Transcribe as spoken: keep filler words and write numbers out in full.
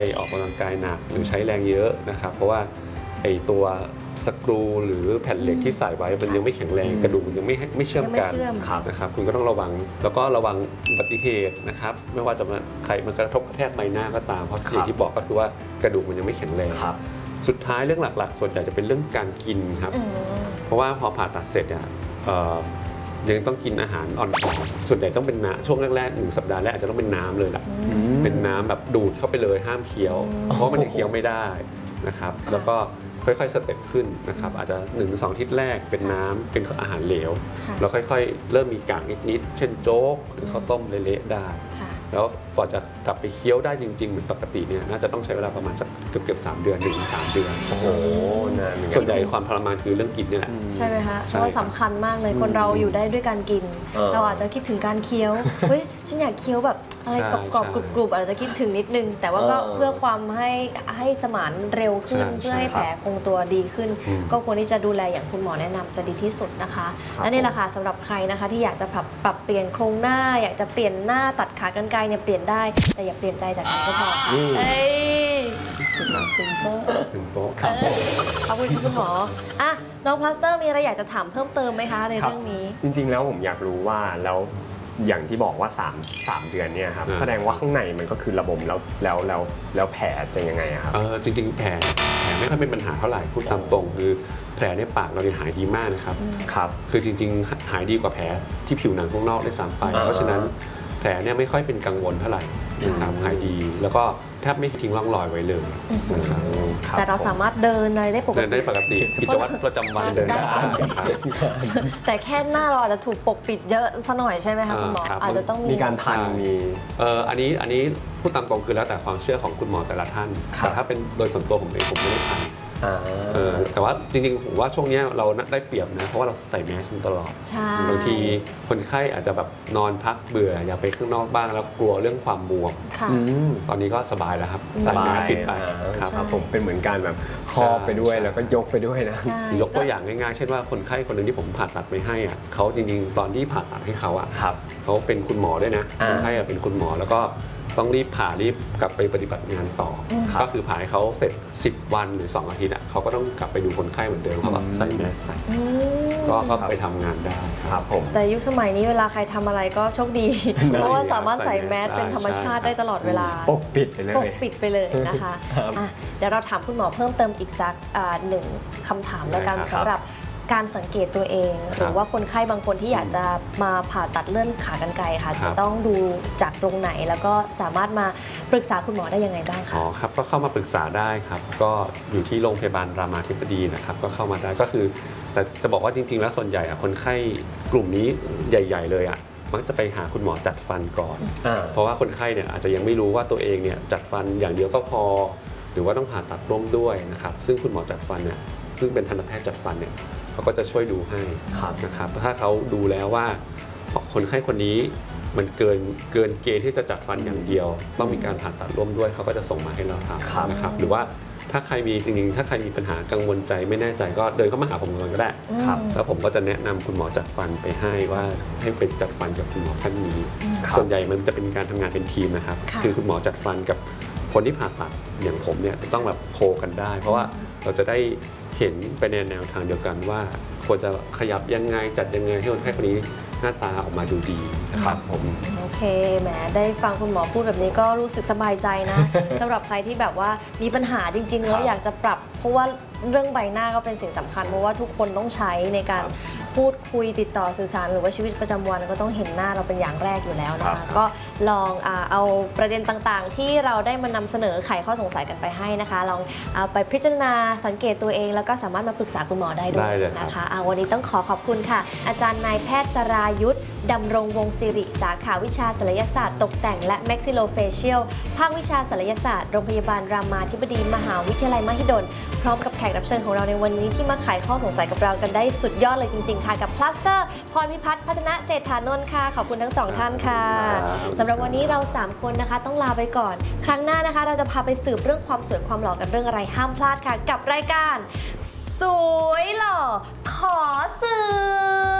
ออกกำลังกายหนักหรือใช้แรงเยอะนะครับเพราะว่าไอตัวสกรูหรือแผ่นเหล็กที่ใส่ไว้มันยังไม่แข็งแรงกระดูกมันยังไม่ไม่เชื่อมกันนะครับคุณก็ต้องระวังแล้วก็ระวังอุบัติเหตุนะครับไม่ว่าจะมาใครมันกระทบกระแทกใบหน้าก็ตามเพราะอย่างที่บอกก็คือว่ากระดูกมันยังไม่แข็งแรงสุดท้ายเรื่องหลักๆส่วนใหญ่จะเป็นเรื่องการกินครับเพราะว่าพอผ่าตัดเสร็จเนี่ยยังต้องกินอาหารอ่อนๆส่วนใหญ่ต้องเป็นน้ำช่วงแรกๆหนึ่งสัปดาห์แรกอาจจะต้องเป็นน้ำเลยแหละเป็นน้ำแบบดูดเข้าไปเลยห้ามเคี้ยวเพราะมันยังเคี้ยวไม่ได้นะครับแล้วก็ค่อยๆสเต็ปขึ้นนะครับอาจจะหนึ่งถึงสองอาทิตย์แรกเป็นน้ำเป็นอาหารเหลวแล้วค่อยๆเริ่มมีกากนิดๆเช่นโจ๊กหรือข้าวต้มเละๆได้แล้วกว่าจะกลับไปเคี้ยวได้จริงๆเหมือนปกติเนี่ยน่าจะต้องใช้เวลาประมาณสักเกือบๆสามเดือนหนึ่งถึงสามเดือนโอ้โหนานส่วนใหญ่ความทรมานคือเรื่องกินนี่แหละใช่ไหมคะเพราะว่าสำคัญมากเลยคนเราอยู่ได้ด้วยการกินเราอาจจะคิดถึงการเคี้ยวเฮ้ยฉันอยากเคี้ยวแบบอะไรกรอบๆกรุบๆอาจจะคิดถึงนิดนึงแต่ว่าก็เพื่อความให้ให้สมานเร็วขึ้นเพื่อให้แผลคงตัวดีขึ้นก็ควรที่จะดูแลอย่างคุณหมอแนะนำจะดีที่สุดนะคะและนี่แหละค่ะสำหรับใครนะคะที่อยากจะปรับปรับเปลี่ยนโครงหน้าอยากจะเปลี่ยนหน้าตัดขากรรไกรเนี่ยเปลี่ยนได้แต่อย่าเปลี่ยนใจจากนั้นก็พอเอ้ยถึงโป๊ะถึงโป๊ะครับขอบคุณคุณหมออ่ะน้องพลาสเตอร์มีอะไรอยากจะถามเพิ่มเติมไหมคะในเรื่องนี้จริงๆแล้วผมอยากรู้ว่าแล้วอย่างที่บอกว่า3 3เดือนเนี่ยครับแสดงว่าข้างในมันก็คือระบมแล้วแล้วแล้วแล้วแผลจะยังไงครับเออจริงๆแผลแผลไม่ค่อยเป็นปัญหาเท่าไหร่พูดตามตรงคือแผลในปากเราเนี่ยหายดีมากนะครับครับคือจริงๆหายดีกว่าแผลที่ผิวหนังข้างนอกได้ซ้ำไปเพราะฉะนั้นแผลเนี่ยไม่ค่อยเป็นกังวลเท่าไหร่นะครับหายดีแล้วก็แทบไม่ทิ้งร่องรอยไว้เลยแต่เราสามารถเดินอะไรได้ปกติเดินได้ปกติกิจวัตรประจำวันเดินได้แต่แค่หน้าเราอาจจะถูกปกปิดเยอะซะหน่อยใช่ไหมคะคุณหมออาจจะต้องมีการพันมีเอออันนี้อันนี้พูดตามตรงคือแล้วแต่ความเชื่อของคุณหมอแต่ละท่านแต่ถ้าเป็นโดยส่วนตัวผมเองผมไม่ได้พันเออแต่ว่าจริงๆผมว่าช่วงนี้เราได้เปรียบนะเพราะว่าเราใส่แมสตลอดบางทีคนไข้อาจจะแบบนอนพักเบื่ออยากไปข้างนอกบ้างแล้วกลัวเรื่องความบวมตอนนี้ก็สบายแล้วครับใส่แมสปิดไปครับผมเป็นเหมือนการแบบครอบไปด้วยแล้วก็ยกไปด้วยนะยกตัวอย่างง่ายๆเช่นว่าคนไข้คนหนึ่งที่ผมผ่าตัดไปให้อ่ะเขาจริงๆตอนที่ผ่าตัดให้เขาอ่ะเขาเป็นคุณหมอด้วยนะคนไข้เป็นคุณหมอแล้วก็ต้องรีบผ่ารีบกลับไปปฏิบัติงานต่อก็คือผ่าให้เขาเสร็จสิบวันหรือสองอาทิตย์อ่ะเขาก็ต้องกลับไปดูคนไข้เหมือนเดิมเขาแบบใส่แมสไปก็ก็ไปทำงานได้ครับผมแต่ยุคสมัยนี้เวลาใครทำอะไรก็โชคดีเพราะว่าสามารถใส่แมสเป็นธรรมชาติได้ตลอดเวลาปกปิดไปเลยปกปิดไปเลยนะคะเดี๋ยวเราถามคุณหมอเพิ่มเติมอีกสักหนึ่งคำถามแล้วกันสำหรับการสังเกตตัวเองหรือว่าคนไข้บางคนที่อยากจะมาผ่าตัดเลื่อนขากรรไกรค่ะจะต้องดูจากตรงไหนแล้วก็สามารถมาปรึกษาคุณหมอได้ยังไงบ้างคะอ๋อครับก็เข้ามาปรึกษาได้ครับก็อยู่ที่โรงพยาบาลรามาธิบดีนะครับก็เข้ามาได้ก็คือแต่จะบอกว่าจริงๆแล้วส่วนใหญ่คนไข้กลุ่มนี้ใหญ่ๆเลยอ่ะมักจะไปหาคุณหมอจัดฟันก่อนเพราะว่าคนไข้เนี่ยอาจจะยังไม่รู้ว่าตัวเองเนี่ยจัดฟันอย่างเดียวก็พอหรือว่าต้องผ่าตัดร่วมด้วยนะครับซึ่งคุณหมอจัดฟันเนี่ยซึ่งเป็นทันตแพทย์จัดฟันเนี่ยเขาก็จะช่วยดูให้นะครับถ้าเขาดูแล้วว่าคนไข้คนนี้มันเกินเกินเกณฑ์ที่จะจัดฟันอย่างเดียวต้องมีการผ่าตัดร่วมด้วยเขาก็จะส่งมาให้เราทำนะครับหรือว่าถ้าใครมีจริงๆถ้าใครมีปัญหากังวลใจไม่แน่ใจก็เดินเข้ามาหาผมก่อนก็ได้แล้วผมก็จะแนะนำคุณหมอจัดฟันไปให้ว่าให้ไปจัดฟันกับคุณหมอท่านนี้ส่วนใหญ่มันจะเป็นการทำงานเป็นทีมนะครับคือคุณหมอจัดฟันกับคนที่ผ่าตัดอย่างผมเนี่ยต้องแบบโคกันได้เพราะว่าเราจะได้เห็นไปในแนวทางเดียวกันว่าควรจะขยับยังไงจัดยังไงให้คนไข้คนนี้หน้าตาออกมาดูดีครับผมโอเคแหมได้ฟังคุณหมอพูดแบบนี้ก็รู้สึกสบายใจนะ สำหรับใครที่แบบว่ามีปัญหาจริงๆแล้วอยากจะปรับเพราะว่าเรื่องใบหน้าก็เป็นสิ่งสำคัญเพราะว่าทุกคนต้องใช้ในการพูดคุยติดต่อสื่อสารหรือว่าชีวิตประจำวันก็ต้องเห็นหน้าเราเป็นอย่างแรกอยู่แล้วนะคะก็ลองเอาประเด็นต่างๆที่เราได้มานำเสนอไขข้อสงสัยกันไปให้นะคะลองเอาไปพิจารณาสังเกตตัวเองแล้วก็สามารถมาปรึกษาคุณหมอได้ด้วยนะคะวันนี้ต้องขอขอบคุณค่ะอาจารย์นายแพทย์สรายุทธดำรงวงศ์ศิริสาขาวิชาศัลยศาสตร์ตกแต่งและ Maxillofacial ภาควิชาศัลยศาสตร์โรงพยาบาลรามาธิบดีมหาวิทยาลัยมหิดลพร้อมกับแขกรับเชิญของเราในวันนี้ที่มาไขข้อสงสัยกับเรากันได้สุดยอดเลยจริงๆค่ะกับพลาสเตอร์พรพิพัฒน์พัฒนเศรษฐานนท์ค่ะขอบคุณทั้งสองท่านค่ะสำหรับวันนี้เราสามคนนะคะต้องลาไปก่อนครั้งหน้านะคะเราจะพาไปสืบเรื่องความสวยความหล่อกันเรื่องอะไรห้ามพลาดค่ะกับรายการสวยหล่อขอสืบ